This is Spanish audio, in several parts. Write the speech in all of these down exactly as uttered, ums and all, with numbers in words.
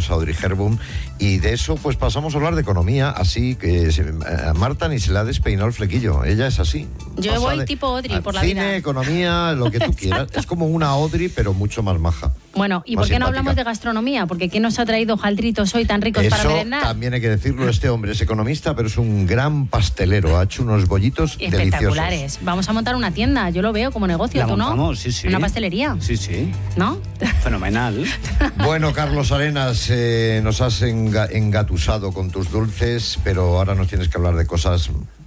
tenemos a Audrey Hepburn, y de eso pues pasamos a hablar de economía, así que se, a Marta ni se le ha despeinado el flequillo, ella es así. Yo voy de, tipo Audrey por la cine, vida. Cine, economía, lo que tú quieras, es como una Audrey pero mucho más maja. Bueno, ¿y por qué no hablamos de gastronomía? Porque ¿quién nos ha traído hojaldritos hoy tan ricos eso para merendar? También hay que decirlo, este hombre es economista, pero es un gran pastelero, ha hecho unos bollitos espectaculares. Deliciosos. Vamos a montar una tienda, yo lo veo como negocio, La ¿tú no? montamos, sí, sí. Una pastelería. Sí, sí. ¿No? Fenomenal. Bueno, Carlos Arenas, eh, nos has enga engatusado con tus dulces, pero ahora nos tienes que hablar de cosas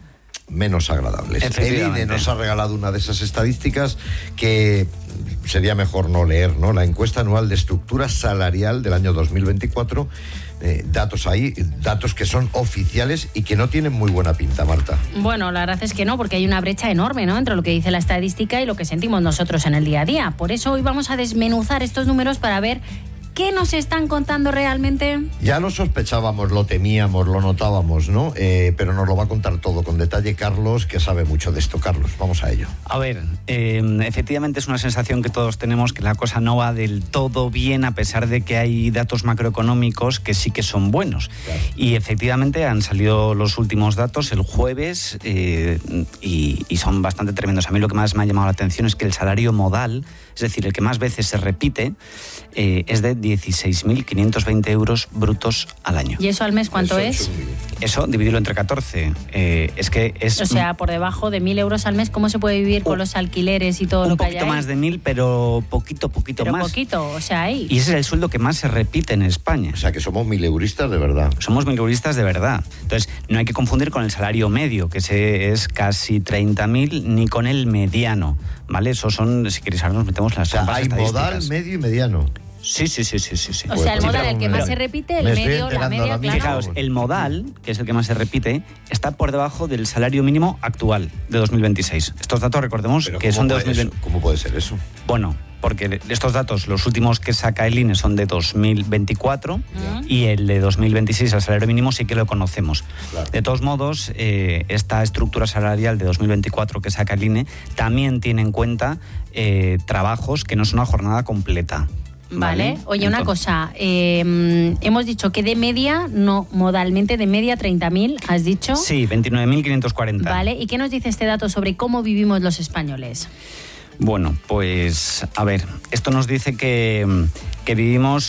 menos agradables. El I N E nos ha regalado una de esas estadísticas que sería mejor no leer, ¿no? La encuesta anual de estructura salarial del año dos mil veinticuatro, eh, datos ahí, datos que son oficiales y que no tienen muy buena pinta, Marta. Bueno, la verdad es que no, porque hay una brecha enorme, ¿no?, entre lo que dice la estadística y lo que sentimos nosotros en el día a día. Por eso hoy vamos a desmenuzar estos números para ver ¿qué nos están contando realmente? Ya lo sospechábamos, lo temíamos, lo notábamos, ¿no? Eh, pero nos lo va a contar todo con detalle Carlos, que sabe mucho de esto. Carlos, vamos a ello. A ver, eh, efectivamente es una sensación que todos tenemos, que la cosa no va del todo bien, a pesar de que hay datos macroeconómicos que sí que son buenos. Claro. Y efectivamente han salido los últimos datos el jueves eh, y, y son bastante tremendos. A mí lo que más me ha llamado la atención es que el salario modal, es decir, el que más veces se repite, eh, es de dieciséis mil quinientos veinte euros brutos al año. ¿Y eso al mes cuánto eso es? Eso, dividirlo entre catorce. Eh, es que es... O sea, por debajo de mil euros al mes, ¿cómo se puede vivir con los alquileres y todo lo que hay ahí? Un poquito más de mil, pero poquito, poquito pero más. Pero poquito, o sea, ahí. Y ese es el sueldo que más se repite en España. O sea, que somos mileuristas de verdad. Somos mileuristas de verdad. Entonces, no hay que confundir con el salario medio, que ese es casi treinta mil, ni con el mediano, ¿vale? Eso son, si queréis, ahora nos metemos las... O sea, hay modal, medio y mediano. Sí, sí, sí, sí, sí, sí. O sea, el modal, el que más se repite, el medio, la media, claro. Fijaos, el modal, que es el que más se repite, está por debajo del salario mínimo actual de dos mil veintiséis. Estos datos, recordemos, que son de dos mil veinte. ¿Cómo puede ser eso? Bueno, porque estos datos, los últimos que saca el I N E son de dos mil veinticuatro uh-huh. y el de dos mil veintiséis, el salario mínimo, sí que lo conocemos. Claro. De todos modos, eh, esta estructura salarial de dos mil veinticuatro que saca el I N E también tiene en cuenta eh, trabajos que no son una jornada completa. Vale. Vale. Oye, una cosa, eh, hemos dicho que de media, no modalmente, de media treinta mil, ¿has dicho? Sí, veintinueve mil quinientos cuarenta. Vale, ¿y qué nos dice este dato sobre cómo vivimos los españoles? Bueno, pues, a ver, esto nos dice que, que vivimos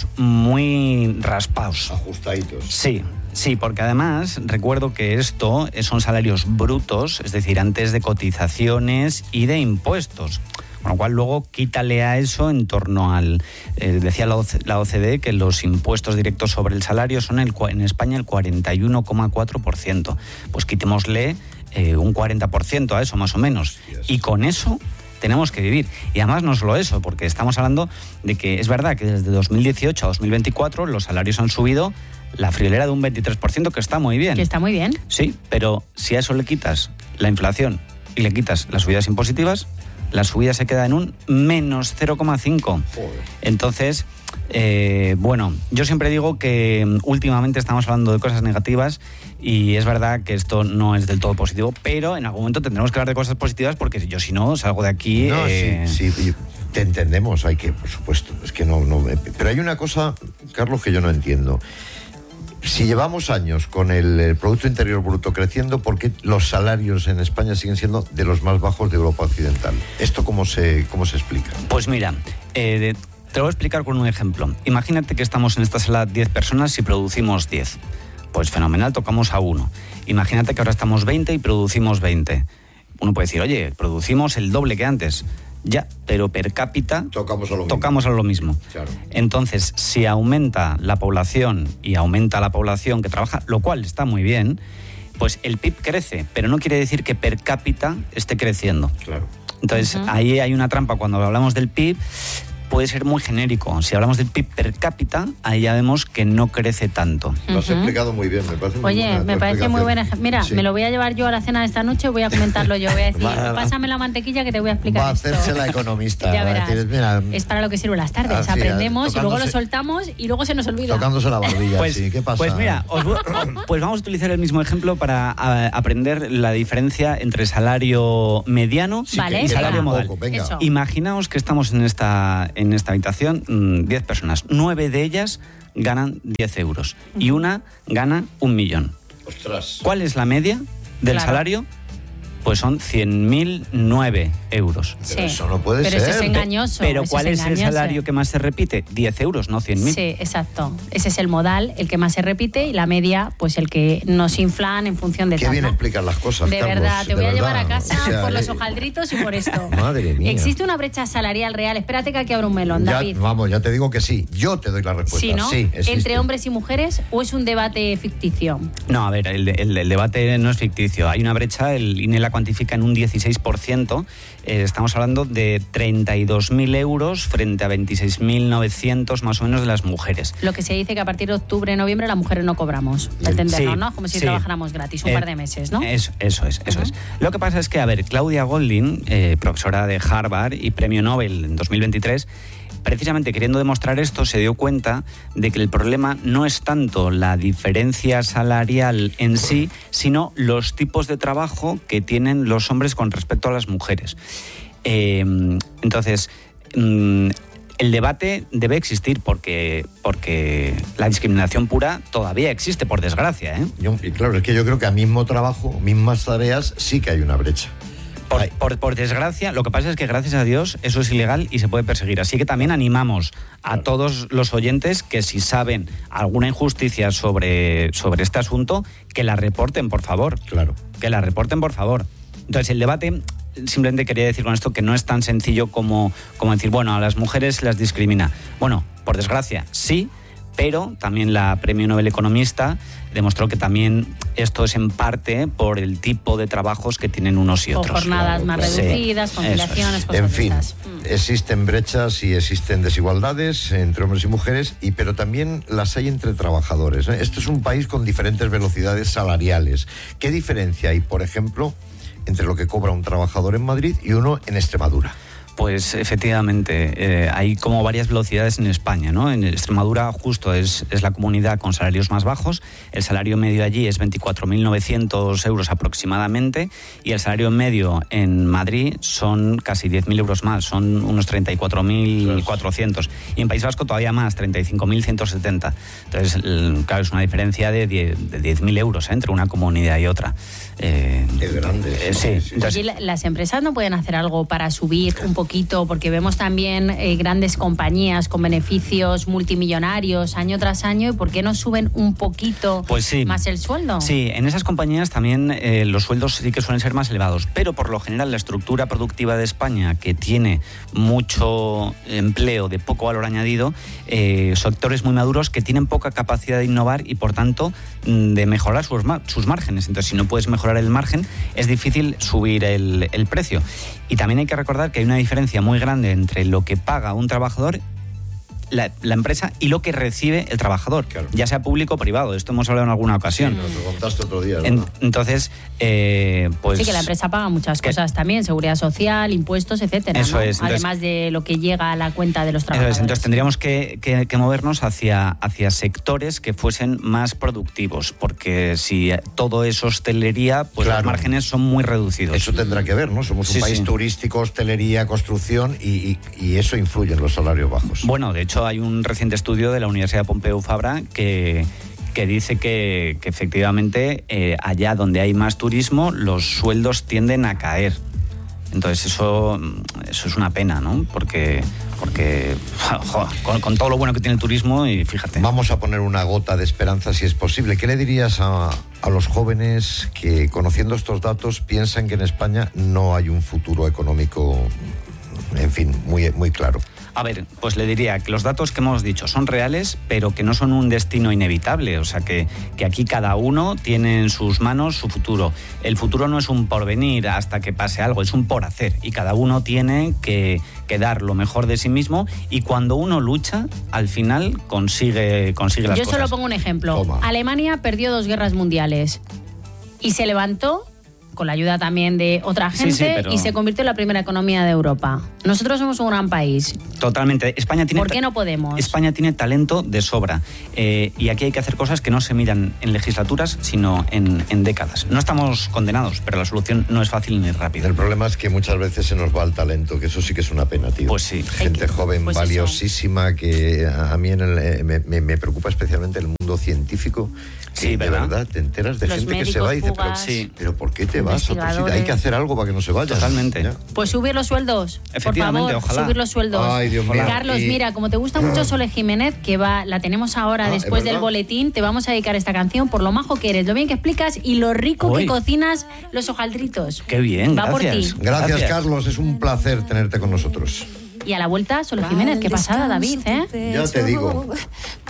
muy raspados. Ajustaditos. Sí. Sí, porque además recuerdo que esto son salarios brutos, es decir, antes de cotizaciones y de impuestos. Con lo cual luego quítale a eso en torno al... Eh, decía la O C D E que los impuestos directos sobre el salario son el, en España el cuarenta y uno coma cuatro por ciento. Pues quitémosle eh, un cuarenta por ciento a eso más o menos. Y con eso tenemos que vivir. Y además no solo eso, porque estamos hablando de que es verdad que desde dos mil dieciocho a dos mil veinticuatro los salarios han subido la friolera de un veintitrés por ciento, que está muy bien. Que está muy bien. Sí, pero si a eso le quitas la inflación y le quitas las subidas impositivas, la subida se queda en un menos cero coma cinco. Entonces, eh, bueno, yo siempre digo que últimamente estamos hablando de cosas negativas y es verdad que esto no es del todo positivo, pero en algún momento tendremos que hablar de cosas positivas porque yo si no salgo de aquí... No, eh... sí, sí, te entendemos, hay que, por supuesto, es que no, no... Pero hay una cosa, Carlos, que yo no entiendo. Si llevamos años con el, el Producto Interior Bruto creciendo, ¿por qué los salarios en España siguen siendo de los más bajos de Europa Occidental? ¿Esto cómo se, cómo se explica? Pues mira, eh, de, te lo voy a explicar con un ejemplo. Imagínate que estamos en esta sala diez personas y producimos diez. Pues fenomenal, tocamos a uno. Imagínate que ahora estamos veinte y producimos veinte. Uno puede decir, oye, producimos el doble que antes. Ya, pero per cápita tocamos a lo mismo. Tocamos a lo mismo. Claro. Entonces, si aumenta la población y aumenta la población que trabaja, lo cual está muy bien, pues el P I B crece, pero no quiere decir que per cápita esté creciendo. Claro. Entonces, uh-huh. ahí hay una trampa cuando hablamos del P I B. Puede ser muy genérico. Si hablamos del P I B per cápita, ahí ya vemos que no crece tanto. Uh-huh. Lo has explicado muy bien, me parece muy Oye, buena me parece muy buena. Mira, sí. me lo voy a llevar yo a la cena de esta noche, voy a comentarlo yo. Voy a decir, va, pásame la mantequilla que te voy a explicar. Va a esto. hacerse la economista. Ya verás. Decir, mira, es para lo que sirven las tardes. Así, aprendemos y luego lo soltamos y luego se nos olvida. Tocándose la barbilla, pues, sí. ¿Qué pasa? Pues mira, os, pues vamos a utilizar el mismo ejemplo para a, aprender la diferencia entre salario mediano sí, vale, y salario modal. Poco, venga. Imaginaos que estamos en esta, en esta habitación diez personas. nueve de ellas ganan diez euros y una gana un millón. Ostras. ¿Cuál es la media del claro. salario? Pues son cien mil nueve euros. Pero sí. eso no puede pero ser. Pero eso es engañoso. Pero eso ¿cuál es, es el salario que más se repite? diez euros, no cien mil. Sí, exacto. Ese es el modal, el que más se repite, y la media, pues el que nos inflan en función de Qué tal, bien ¿no? explican las cosas, De Carlos, verdad, te voy de a verdad. llevar a casa o sea, por los eh, hojaldritos y por esto. Madre mía. ¿Existe una brecha salarial real? Espérate que aquí abro un melón, ya, David. Vamos, ya te digo que sí. Yo te doy la respuesta. Sí, ¿no? Sí, existe. ¿Entre hombres y mujeres o es un debate ficticio? No, a ver, el, el, el debate no es ficticio. Hay una brecha, el I N E la cuantifica en un dieciséis por ciento. Eh, estamos hablando de treinta y dos mil euros frente a veintiséis mil novecientos más o menos de las mujeres. Lo que se dice que a partir de octubre, noviembre, las mujeres no cobramos. Entenderlo, Sí, ¿no? Como si sí. trabajáramos gratis un Eh, par de meses, ¿no? Eso, eso es, eso Uh-huh. es. Lo que pasa es que, a ver, Claudia Goldin, eh, profesora de Harvard y premio Nobel en dos mil veintitrés, precisamente queriendo demostrar esto, se dio cuenta de que el problema no es tanto la diferencia salarial en sí, sino los tipos de trabajo que tienen los hombres con respecto a las mujeres. Eh, entonces, mm, el debate debe existir porque, porque la discriminación pura todavía existe, por desgracia, ¿eh? Yo, y claro, es que yo creo que a mismo trabajo, mismas tareas, sí que hay una brecha. Por, por, por desgracia, lo que pasa es que gracias a Dios eso es ilegal y se puede perseguir. Así que también animamos a Claro. todos los oyentes que si saben alguna injusticia sobre, sobre este asunto, que la reporten, por favor. Claro. Que la reporten, por favor. Entonces, el debate, simplemente quería decir con esto que no es tan sencillo como, como decir, bueno, a las mujeres las discrimina. Bueno, por desgracia, sí, pero también la premio Nobel economista demostró que también esto es en parte por el tipo de trabajos que tienen unos y O otros. jornadas claro, más claro. reducidas, Sí, conciliaciones, eso es. cosas En de fin, estas. Mm. existen brechas y existen desigualdades entre hombres y mujeres, y pero también las hay entre trabajadores, ¿eh? Esto es un país con diferentes velocidades salariales. ¿Qué diferencia hay, por ejemplo, entre lo que cobra un trabajador en Madrid y uno en Extremadura? Pues efectivamente, eh, hay como varias velocidades en España, ¿no? En Extremadura justo es, es la comunidad con salarios más bajos, el salario medio allí es veinticuatro mil novecientos euros aproximadamente y el salario medio en Madrid son casi diez mil euros más, son unos treinta y cuatro mil cuatrocientos y en País Vasco todavía más, treinta y cinco mil ciento setenta. Entonces, el, claro, es una diferencia de diez mil euros, ¿eh? Entre una comunidad y otra. Eh, Es grande. eh, sí, sí. Oye, la- las empresas no pueden hacer algo para subir un poquito, porque vemos también eh, grandes compañías con beneficios multimillonarios año tras año, ¿y por qué no suben un poquito Pues sí. más el sueldo? Sí, en esas compañías también eh, los sueldos sí que suelen ser más elevados, pero por lo general la estructura productiva de España, que tiene mucho empleo de poco valor añadido, eh, sectores muy maduros que tienen poca capacidad de innovar y por tanto mm, de mejorar sus, ma- sus márgenes. Entonces, si no puedes mejorar el margen, es difícil subir el, el precio. Y también hay que recordar que hay una diferencia muy grande entre lo que paga un trabajador, la, la empresa, y lo que recibe el trabajador, Claro. ya sea público o privado. Esto hemos hablado en alguna ocasión. Nos lo contaste otro día, ¿no? En- entonces, eh, pues... Sí, que la empresa paga muchas que- cosas también, seguridad social, impuestos, etcétera, Eso ¿no? es, entonces- Además de lo que llega a la cuenta de los Eso trabajadores. es, entonces tendríamos que, que- que movernos hacia, hacia sectores que fuesen más productivos, porque si todo es hostelería, pues Claro. los márgenes son muy reducidos. Eso tendrá que ver, ¿no? Somos un Sí, país sí. turístico, hostelería, construcción, y, y- y eso influye en los salarios bajos. Bueno, de hecho hay un reciente estudio de la Universidad Pompeu Fabra que, que dice que, que efectivamente eh, allá donde hay más turismo los sueldos tienden a caer. Entonces eso, eso es una pena, ¿no? Porque, porque jo, con, con todo lo bueno que tiene el turismo, y fíjate. Vamos a poner una gota de esperanza si es posible. ¿Qué le dirías a, a los jóvenes que, conociendo estos datos, piensan que en España no hay un futuro económico, en fin, muy, muy claro? A ver, pues le diría que los datos que hemos dicho son reales, pero que no son un destino inevitable. O sea, que, que aquí cada uno tiene en sus manos su futuro. El futuro no es un porvenir hasta que pase algo, es un por hacer. Y cada uno tiene que, que dar lo mejor de sí mismo. Y cuando uno lucha, al final consigue, consigue las Yo cosas. solo pongo un ejemplo. Toma. Alemania perdió dos guerras mundiales y se levantó con la ayuda también de otra gente, sí, sí, pero... y se convirtió en la primera economía de Europa. Nosotros somos un gran país. Totalmente. España tiene ¿Por qué no podemos? España tiene talento de sobra. Eh, y aquí hay que hacer cosas que no se miran en legislaturas, sino en, en décadas. No estamos condenados, pero la solución no es fácil ni rápida. El problema es que muchas veces se nos va el talento, que eso sí que es una pena, tío. Pues sí. Gente que, joven, pues valiosísima, eso. que a mí en el, eh, me, me, me preocupa especialmente el mundo científico. Sí, de ¿verdad? verdad, te enteras de Los gente que se va y dice, pero, sí. pero ¿por qué te vas a otro sitio? Hay que hacer algo para que no se vaya. Totalmente. ¿Ya? Pues subir los sueldos. Efectivamente, por favor, ojalá. subir los sueldos. Ay, Dios mío. Carlos, y... mira, como te gusta mucho Sole Jiménez, que va, la tenemos ahora ah, después del boletín, te vamos a dedicar esta canción por lo majo que eres, lo bien que explicas y lo rico Uy. que cocinas los hojaldritos. Qué bien, va gracias. por ti. Gracias, Gracias, Carlos, es un placer tenerte con nosotros. Y a la vuelta, Sole Jiménez, qué pasada, David, ¿eh? Ya te digo.